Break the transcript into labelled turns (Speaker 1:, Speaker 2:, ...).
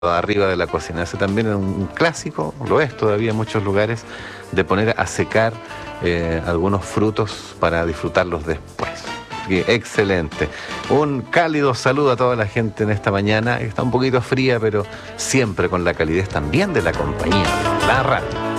Speaker 1: arriba de la cocina. Ese también es un clásico, lo es todavía en muchos lugares, de poner a secar algunos frutos para disfrutarlos después. Excelente. Un cálido saludo a toda la gente en esta mañana. Está un poquito fría, pero siempre con la calidez también de la compañía, la radio.